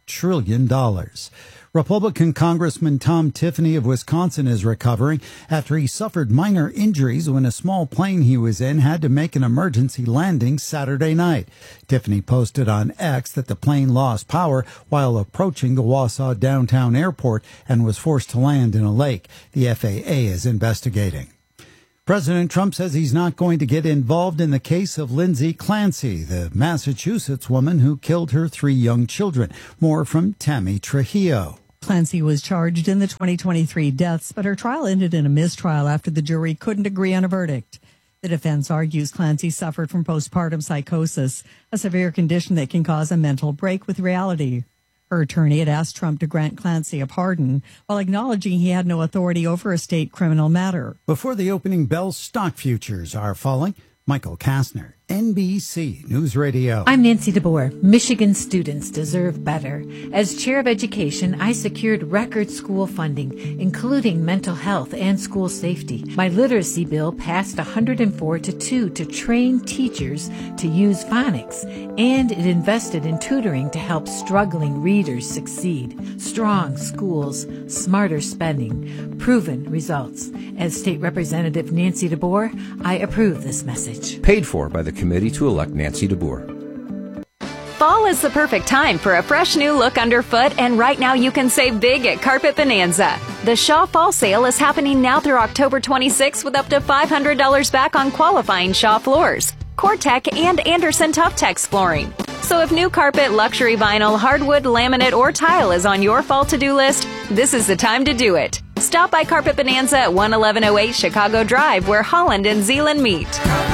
trillion. Republican Congressman Tom Tiffany of Wisconsin is recovering after he suffered minor injuries when a small plane he was in had to make an emergency landing Saturday night. Tiffany posted on X that the plane lost power while approaching the Wausau downtown airport and was forced to land in a lake. The FAA is investigating. President Trump says he's not going to get involved in the case of Lindsay Clancy, the Massachusetts woman who killed her 3 young children. More from Tammy Trujillo. Clancy was charged in the 2023 deaths, but her trial ended in a mistrial after the jury couldn't agree on a verdict. The defense argues Clancy suffered from postpartum psychosis, a severe condition that can cause a mental break with reality. Her attorney had asked Trump to grant Clancy a pardon while acknowledging he had no authority over a state criminal matter. Before the opening bell, stock futures are falling. Michael Kastner, NBC News Radio. I'm Nancy DeBoer. Michigan students deserve better. As chair of education, I secured record school funding, including mental health and school safety. My literacy bill passed 104-2 to train teachers to use phonics, and it invested in tutoring to help struggling readers succeed. Strong schools, smarter spending, proven results. As State Representative Nancy DeBoer, I approve this message. Paid for by the committee to elect Nancy DeBoer. Fall is the perfect time for a fresh new look underfoot, and right now you can save big at Carpet Bonanza. The Shaw Fall Sale is happening now through October 26th with up to $500 back on qualifying Shaw floors, Cortec, and Anderson Tough-Tex flooring. So if new carpet, luxury vinyl, hardwood, laminate, or tile is on your fall to-do list, this is the time to do it. Stop by Carpet Bonanza at 11108 Chicago Drive, where Holland and Zeeland meet.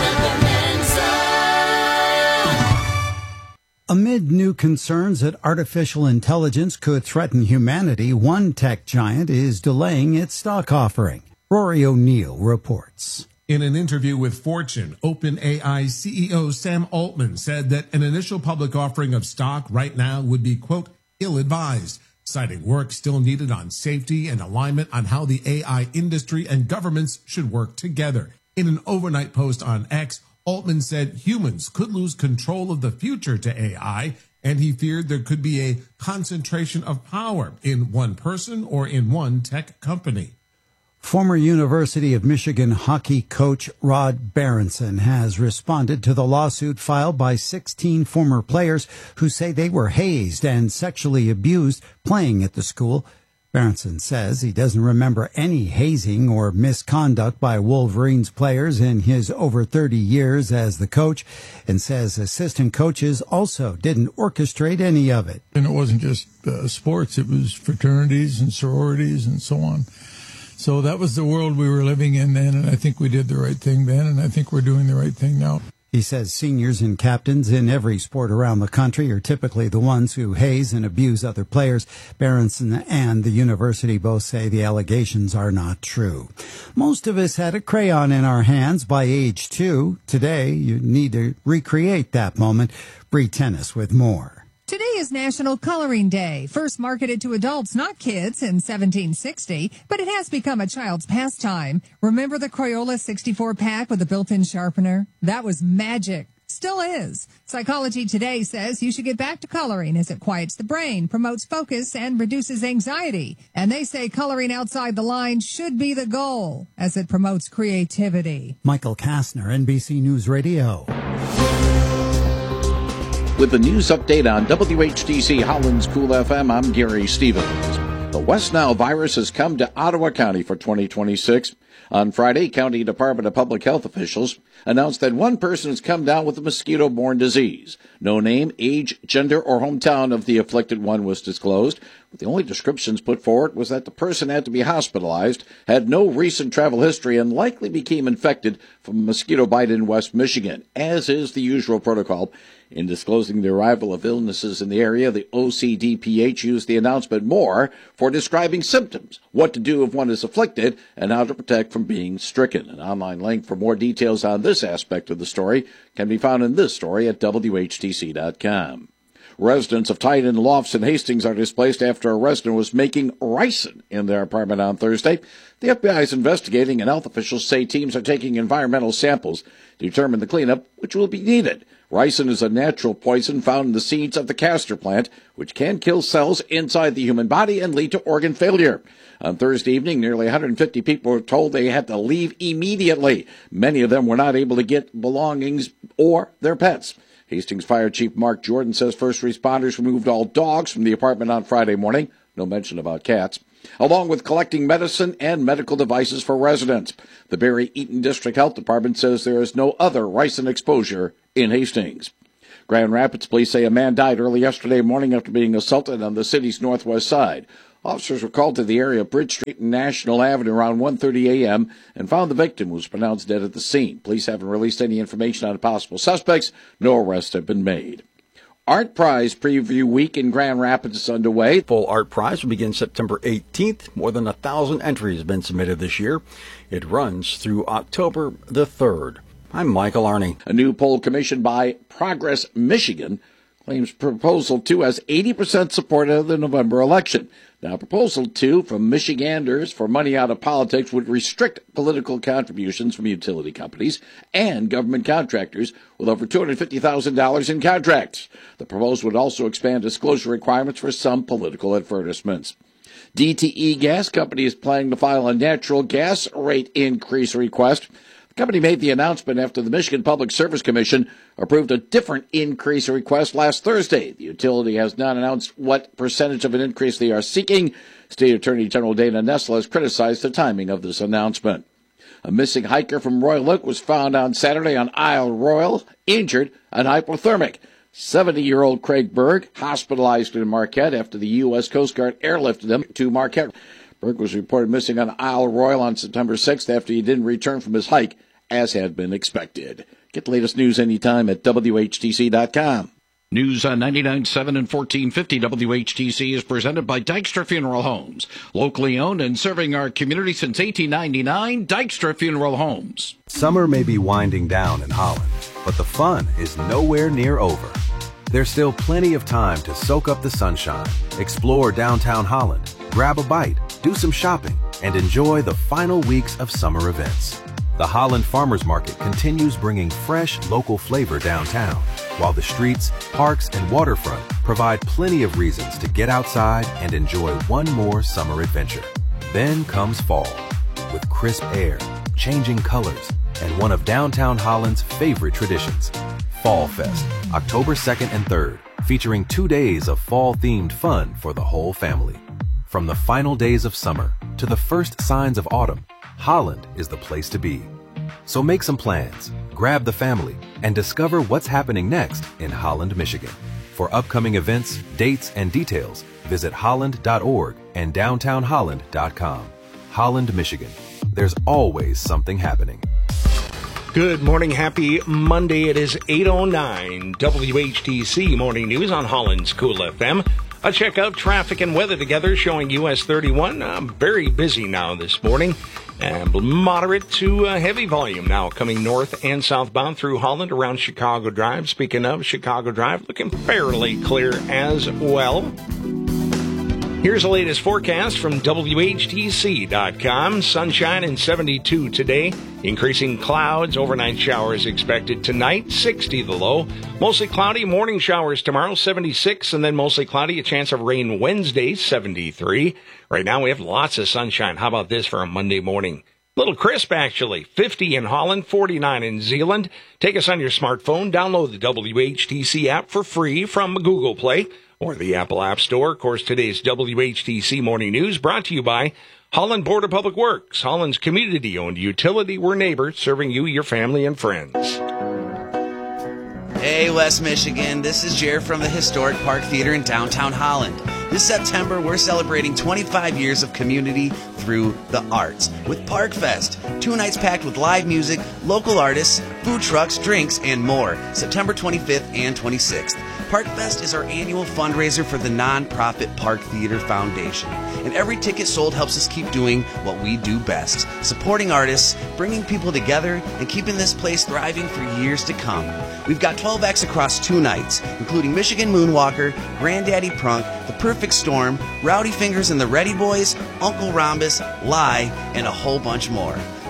Amid new concerns that artificial intelligence could threaten humanity, one tech giant is delaying its stock offering. Rory O'Neill reports. In an interview with Fortune, OpenAI CEO Sam Altman said that an initial public offering of stock right now would be, quote, ill-advised, citing work still needed on safety and alignment on how the AI industry and governments should work together. In an overnight post on X, Altman said humans could lose control of the future to AI, and he feared there could be a concentration of power in one person or in one tech company. Former University of Michigan hockey coach Rod Berenson has responded to the lawsuit filed by 16 former players who say they were hazed and sexually abused playing at the school. Berenson says he doesn't remember any hazing or misconduct by Wolverines players in his over 30 years as the coach, and says assistant coaches also didn't orchestrate any of it. And it wasn't just sports, it was fraternities and sororities and so on. So that was the world we were living in then, and I think we did the right thing then, and I think we're doing the right thing now. He says seniors and captains in every sport around the country are typically the ones who haze and abuse other players. Berenson and the university both say the allegations are not true. Most of us had a crayon in our hands by age 2. Today, you need to recreate that moment. Bree Tennis with more. Today is National Coloring Day, first marketed to adults, not kids, in 1760, but it has become a child's pastime. Remember the Crayola 64 pack with a built-in sharpener? That was magic. Still is. Psychology Today says you should get back to coloring as it quiets the brain, promotes focus, and reduces anxiety. And they say coloring outside the lines should be the goal as it promotes creativity. Michael Kastner, NBC News Radio. With the news update on WHTC Holland's Cool FM, I'm Gary Stevens. The West Nile virus has come to Ottawa County for 2026. On Friday, County Department of Public Health officials announced that one person has come down with a mosquito-borne disease. No name, age, gender, or hometown of the afflicted one was disclosed. But the only descriptions put forward was that the person had to be hospitalized, had no recent travel history, and likely became infected from a mosquito bite in West Michigan, as is the usual protocol. In disclosing the arrival of illnesses in the area, the OCDPH used the announcement more for describing symptoms, what to do if one is afflicted, and how to protect from being stricken. An online link for more details on this aspect of the story can be found in this story at WHTC.com. Residents of Titan Lofts in Hastings are displaced after a resident was making ricin in their apartment on Thursday. The FBI is investigating, and health officials say teams are taking environmental samples to determine the cleanup which will be needed. Ricin is a natural poison found in the seeds of the castor plant, which can kill cells inside the human body and lead to organ failure. On Thursday evening, nearly 150 people were told they had to leave immediately. Many of them were not able to get belongings or their pets. Hastings Fire Chief Mark Jordan says first responders removed all dogs from the apartment on Friday morning. No mention about cats. Along with collecting medicine and medical devices for residents. The Barry Eaton District Health Department says there is no other ricin exposure in Hastings. Grand Rapids police say a man died early yesterday morning after being assaulted on the city's northwest side. Officers were called to the area of Bridge Street and National Avenue around 1:30 a.m. and found the victim, who was pronounced dead at the scene. Police haven't released any information on possible suspects. No arrests have been made. Art Prize Preview Week in Grand Rapids is underway. Full Art Prize will begin September 18th. More than 1,000 entries have been submitted this year. It runs through October the 3rd. I'm Michael Arney. A new poll commissioned by Progress Michigan claims Proposal 2 has 80% support of the November election. Now, Proposal 2 from Michiganders for Money Out of Politics would restrict political contributions from utility companies and government contractors with over $250,000 in contracts. The proposal would also expand disclosure requirements for some political advertisements. DTE Gas Company is planning to file a natural gas rate increase request. The company made the announcement after the Michigan Public Service Commission approved a different increase request last Thursday. The utility has not announced what percentage of an increase they are seeking. State Attorney General Dana Nessel has criticized the timing of this announcement. A missing hiker from Royal Oak was found on Saturday on Isle Royal, injured and hypothermic. 70-year-old Craig Berg hospitalized in Marquette after the U.S. Coast Guard airlifted him to Marquette. Berg was reported missing on Isle Royal on September 6th after he didn't return from his hike, as had been expected. Get the latest news anytime at WHTC.com. News on 99.7 and 1450 WHTC is presented by Dykstra Funeral Homes. Locally owned and serving our community since 1899, Dykstra Funeral Homes. Summer may be winding down in Holland, but the fun is nowhere near over. There's still plenty of time to soak up the sunshine, explore downtown Holland, grab a bite, do some shopping, and enjoy the final weeks of summer events. The Holland Farmers Market continues bringing fresh, local flavor downtown, while the streets, parks, and waterfront provide plenty of reasons to get outside and enjoy one more summer adventure. Then comes fall, with crisp air, changing colors, and one of downtown Holland's favorite traditions, Fall Fest, October 2nd and 3rd, featuring 2 days of fall-themed fun for the whole family. From the final days of summer to the first signs of autumn, Holland is the place to be. So make some plans, grab the family, and discover what's happening next in Holland, Michigan. For upcoming events, dates, and details, visit holland.org and downtownholland.com. Holland, Michigan. There's always something happening. Good morning. Happy Monday. It is 8:09 WHTC Morning News on Holland's Cool FM. I'll check out traffic and weather together, showing US 31 very busy now this morning. And moderate to heavy volume now coming north and southbound through Holland around Chicago Drive. Speaking of Chicago Drive, looking fairly clear as well. Here's the latest forecast from WHTC.com. Sunshine and 72 today. Increasing clouds. Overnight showers expected tonight. 60 the low. Mostly cloudy. Morning showers tomorrow. 76. And then mostly cloudy. A chance of rain Wednesday. 73. Right now we have lots of sunshine. How about this for a Monday morning? A little crisp, actually. 50 in Holland. 49 in Zeeland. Take us on your smartphone. Download the WHTC app for free from Google Play or the Apple App Store. Of course, today's WHTC Morning News brought to you by Holland Board of Public Works, Holland's community-owned utility. We're neighbors, serving you, your family, and friends. Hey, West Michigan. This is Jer from the Historic Park Theater in downtown Holland. This September, we're celebrating 25 years of community through the arts with Park Fest. 2 nights packed with live music, local artists, food trucks, drinks, and more. September 25th and 26th. Park Fest is our annual fundraiser for the nonprofit Park Theater Foundation. And every ticket sold helps us keep doing what we do best, supporting artists, bringing people together, and keeping this place thriving for years to come. We've got 12 acts across 2 nights, including Michigan Moonwalker, Granddaddy Prunk, The Perfect Storm, Rowdy Fingers and the Ready Boys, Uncle Rhombus, Lie, and a whole bunch more.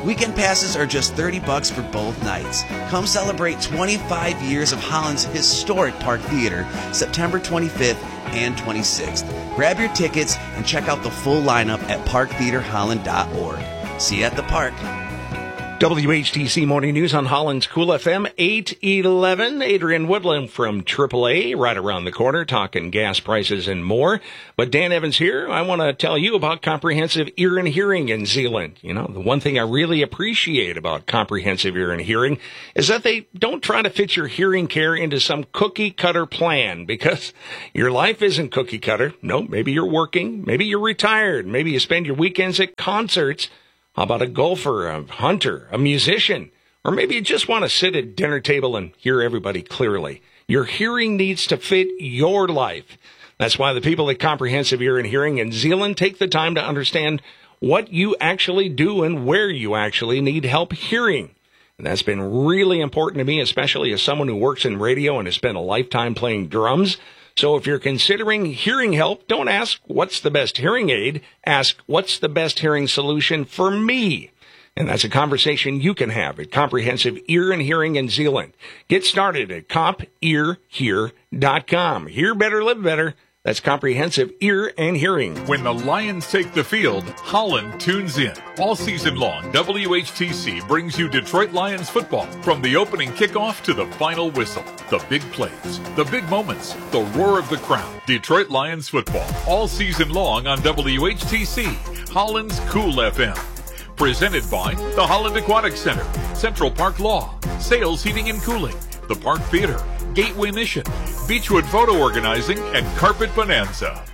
Weekend passes are just $30 for both nights. Come celebrate 25 years of Holland's historic Park Theater, September 25th and 26th. Grab your tickets and check out the full lineup at parktheaterholland.org. See you at the park. WHTC Morning News on Holland's Cool FM 811. Adrian Woodland from AAA right around the corner talking gas prices and more. But Dan Evans here. I want to tell you about Comprehensive Ear and Hearing in Zeeland. You know, the one thing I really appreciate about Comprehensive Ear and Hearing is that they don't try to fit your hearing care into some cookie cutter plan, because your life isn't cookie cutter. No, maybe you're working, maybe you're retired, maybe you spend your weekends at concerts. How about a golfer, a hunter, a musician? Or maybe you just want to sit at dinner table and hear everybody clearly. Your hearing needs to fit your life. That's why the people at Comprehensive Ear and Hearing in Zeeland take the time to understand what you actually do and where you actually need help hearing. And that's been really important to me, especially as someone who works in radio and has spent a lifetime playing drums. So if you're considering hearing help, don't ask what's the best hearing aid. Ask what's the best hearing solution for me. And that's a conversation you can have at Comprehensive Ear and Hearing in Zeeland. Get started at CompEarHear.com. Hear better, live better. That's Comprehensive Ear and Hearing. When the Lions take the field, Holland tunes in. All season long, WHTC brings you Detroit Lions football. From the opening kickoff to the final whistle. The big plays, the big moments, the roar of the crowd. Detroit Lions football. All season long on WHTC, Holland's Cool FM. Presented by the Holland Aquatic Center, Central Park Law, Sales Heating and Cooling, the Park Theater, Gateway Mission, Beechwood Photo Organizing, and Carpet Bonanza.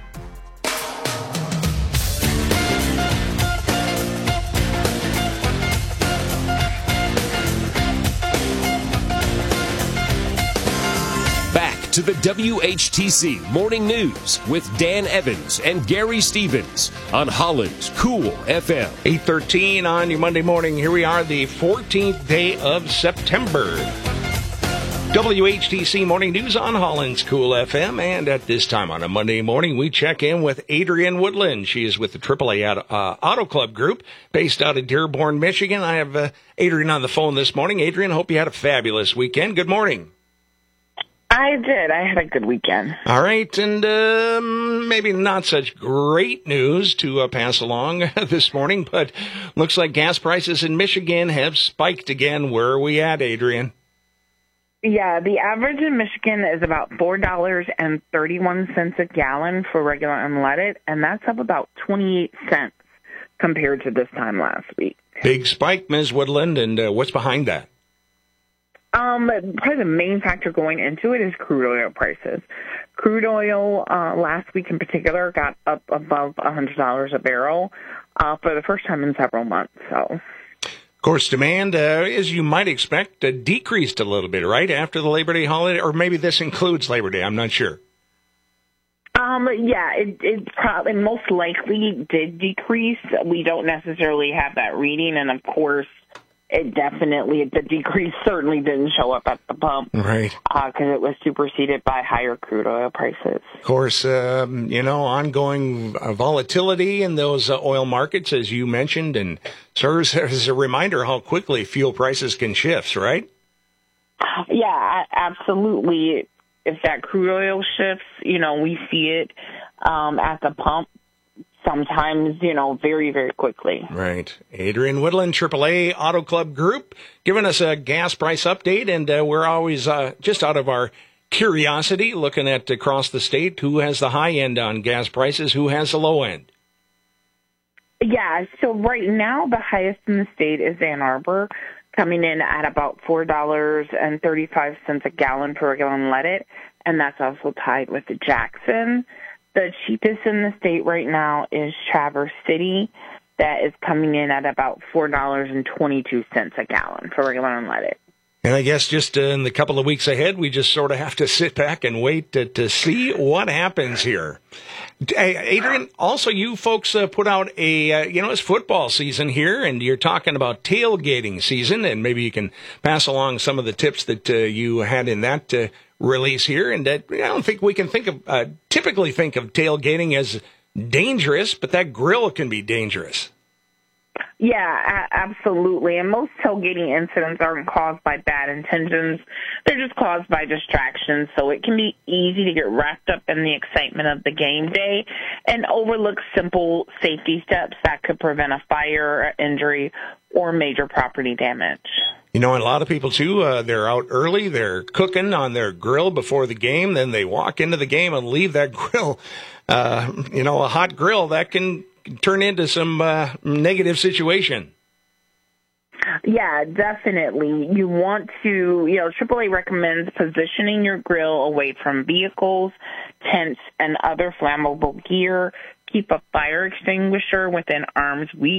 Back to the WHTC Morning News with Dan Evans and Gary Stevens on Holland's Cool FM. 8:13 on your Monday morning. Here we are, the 14th day of September. WHTC Morning News on Holland's Cool FM. And at this time on a Monday morning, we check in with Adrian Woodland. She is with the AAA Auto Club Group based out of Dearborn, Michigan. I have Adrian on the phone this morning. Adrian, hope you had a fabulous weekend. Good morning. I did. I had a good weekend. All right, and maybe not such great news to pass along this morning, but looks like gas prices in Michigan have spiked again. Where are we at, Adrian? Yeah, the average in Michigan is about $4.31 a gallon for regular unleaded, and that's up about 28 cents compared to this time last week. Big spike, Ms. Woodland, and what's behind that? Probably the main factor going into it is crude oil prices. Crude oil last week in particular got up above $100 a barrel for the first time in several months. So, of course, demand, as you might expect, decreased a little bit, right, after the Labor Day holiday? Or maybe this includes Labor Day, I'm not sure. Yeah, it probably most likely did decrease. We don't necessarily have that reading, and of course, the decrease certainly didn't show up at the pump. Right. Because it was superseded by higher crude oil prices. Of course, ongoing volatility in those oil markets, as you mentioned, and serves as a reminder how quickly fuel prices can shift, right? Yeah, absolutely. If that crude oil shifts, we see it at the pump. Sometimes, very, very quickly. Right. Adrian Woodland, AAA Auto Club Group, giving us a gas price update, and we're always just out of our curiosity looking at across the state who has the high end on gas prices, who has the low end. Yeah, so right now the highest in the state is Ann Arbor, coming in at about $4.35 a gallon for regular unleaded, and that's also tied with the Jackson. The cheapest in the state right now is Traverse City. That is coming in at about $4.22 a gallon for regular unleaded. And I guess just in the couple of weeks ahead, we just sort of have to sit back and wait to see what happens here. Adrian, also you folks put out it's football season here, and you're talking about tailgating season, and maybe you can pass along some of the tips that you had in that release here. And I don't think we can typically think of tailgating as dangerous, but that grill can be dangerous. Yeah, absolutely. And most tailgating incidents aren't caused by bad intentions. They're just caused by distractions. So it can be easy to get wrapped up in the excitement of the game day and overlook simple safety steps that could prevent a fire, injury, or major property damage. You know, and a lot of people, too, they're out early, they're cooking on their grill before the game, then they walk into the game and leave that grill, a hot grill. That can turn into some negative situation. Yeah, definitely. You want to, AAA recommends positioning your grill away from vehicles, tents, and other flammable gear. Keep a fire extinguisher within arm's reach